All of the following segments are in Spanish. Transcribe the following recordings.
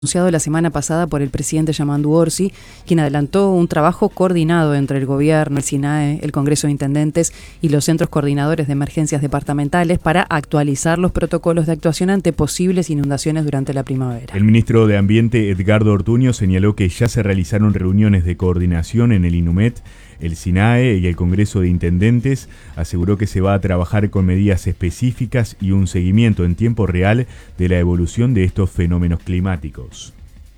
Anunciado la semana pasada por el presidente Yamandu Orsi, quien adelantó un trabajo coordinado entre el gobierno, el SINAE, el Congreso de Intendentes y los centros coordinadores de emergencias departamentales para actualizar los protocolos de actuación ante posibles inundaciones durante la primavera. El ministro de Ambiente, Edgardo Ortuño, señaló que ya se realizaron reuniones de coordinación en el INUMET, el SINAE y el Congreso de Intendentes. Aseguró que se va a trabajar con medidas específicas y un seguimiento en tiempo real de la evolución de estos fenómenos climáticos.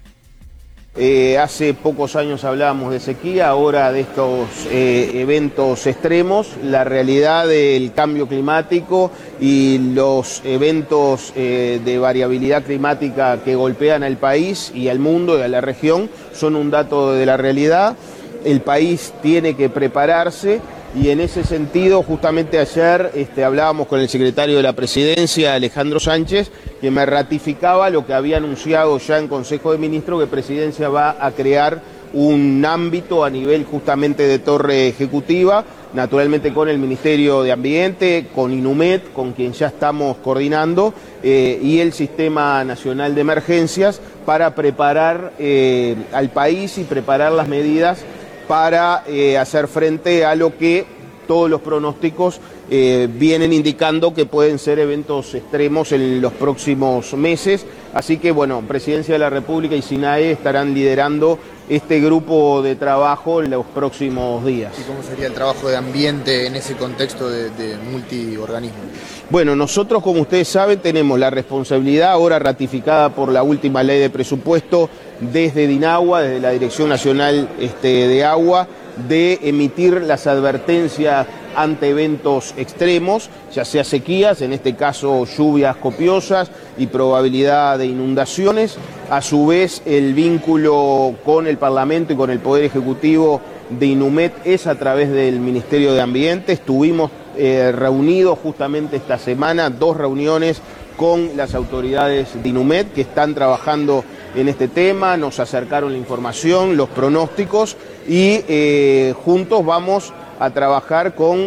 Hace pocos años hablábamos de sequía, ahora de estos eventos extremos. La realidad del cambio climático y los eventos de variabilidad climática que golpean al país y al mundo y a la región son un dato de la realidad. El país tiene que prepararse y en ese sentido justamente ayer hablábamos con el secretario de la Presidencia, Alejandro Sánchez, que me ratificaba lo que había anunciado ya en Consejo de Ministros, que Presidencia va a crear un ámbito a nivel justamente de torre ejecutiva, naturalmente con el Ministerio de Ambiente, con INUMET, con quien ya estamos coordinando, y el Sistema Nacional de Emergencias para preparar al país y preparar las medidas para hacer frente a lo que todos los pronósticos vienen indicando que pueden ser eventos extremos en los próximos meses. Así que, bueno, Presidencia de la República y SINAE estarán liderando este grupo de trabajo en los próximos días. ¿Y cómo sería el trabajo de ambiente en ese contexto de multiorganismo? Bueno, nosotros, como ustedes saben, tenemos la responsabilidad ahora ratificada por la última ley de presupuesto desde DINAGUA, desde la Dirección Nacional de Agua, de emitir las advertencias ante eventos extremos, ya sea sequías, en este caso lluvias copiosas y probabilidad de inundaciones. A su vez, el vínculo con el Parlamento y con el Poder Ejecutivo de INUMET es a través del Ministerio de Ambiente. Estuvimos reunidos justamente esta semana, 2 reuniones con las autoridades de INUMET que están trabajando en este tema, nos acercaron la información, los pronósticos y juntos vamos a trabajar con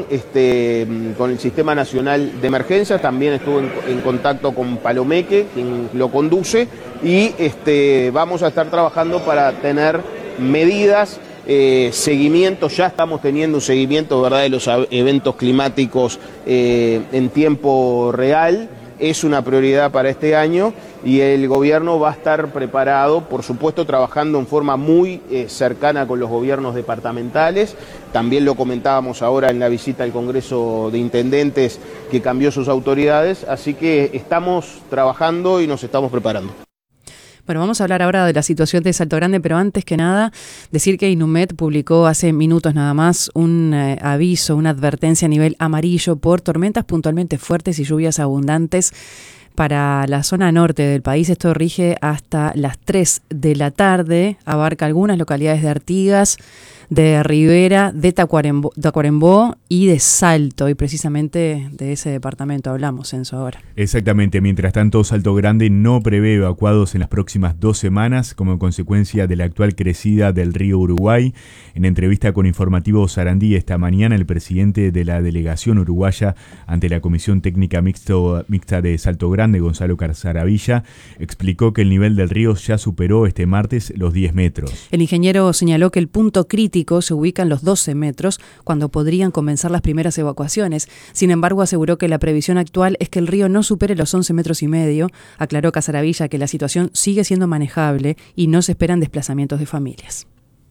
el Sistema Nacional de Emergencias. También estuve en contacto con Palomeque, quien lo conduce, y vamos a estar trabajando para tener medidas, seguimiento. Ya estamos teniendo un seguimiento, ¿verdad?, de los eventos climáticos en tiempo real. Es una prioridad para este año y el gobierno va a estar preparado, por supuesto, trabajando en forma muy cercana con los gobiernos departamentales. También lo comentábamos ahora en la visita al Congreso de Intendentes, que cambió sus autoridades, así que estamos trabajando y nos estamos preparando. Bueno, vamos a hablar ahora de la situación de Salto Grande, pero antes que nada, decir que INUMET publicó hace minutos nada más un aviso, una advertencia a nivel amarillo por tormentas puntualmente fuertes y lluvias abundantes para la zona norte del país. Esto rige hasta las 3 de la tarde, abarca algunas localidades de Artigas, de Rivera, de Tacuarembó y de Salto, y precisamente de ese departamento hablamos, Enzo, ahora. Exactamente. Mientras tanto, Salto Grande no prevé evacuados en las próximas 2 semanas como consecuencia de la actual crecida del río Uruguay. En entrevista con Informativo Sarandí esta mañana, el presidente de la delegación uruguaya ante la Comisión Técnica Mixta de Salto Grande, Gonzalo Casaravilla, explicó que el nivel del río ya superó este martes los 10 metros. El ingeniero señaló que el punto crítico se ubica en los 12 metros, cuando podrían comenzar las primeras evacuaciones. Sin embargo, aseguró que la previsión actual es que el río no supere los 11,5 metros. Aclaró Casaravilla que la situación sigue siendo manejable y no se esperan desplazamientos de familias.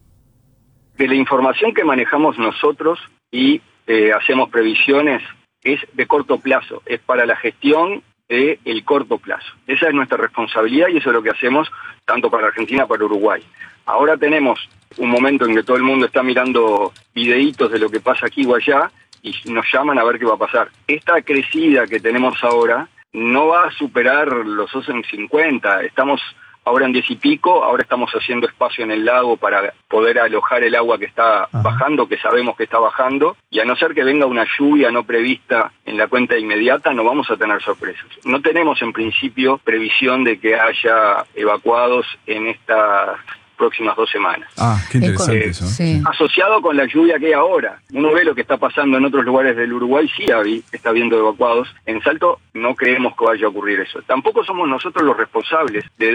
De la información que manejamos nosotros y hacemos previsiones es de corto plazo, es para la gestión del corto plazo. Esa es nuestra responsabilidad y eso es lo que hacemos tanto para Argentina como para Uruguay. Ahora tenemos un momento en que todo el mundo está mirando videitos de lo que pasa aquí o allá y nos llaman a ver qué va a pasar. Esta crecida que tenemos ahora no va a superar los 11,50. Estamos ahora en 10 y pico, ahora estamos haciendo espacio en el lago para poder alojar el agua que está bajando, que sabemos que está bajando, y a no ser que venga una lluvia no prevista en la cuenta inmediata, no vamos a tener sorpresas. No tenemos en principio previsión de que haya evacuados en estas próximas 2 semanas. Qué interesante eso. Sí. Asociado con la lluvia que hay ahora. Uno ve lo que está pasando en otros lugares del Uruguay, sí está habiendo evacuados. En Salto no creemos que vaya a ocurrir eso. Tampoco somos nosotros los responsables de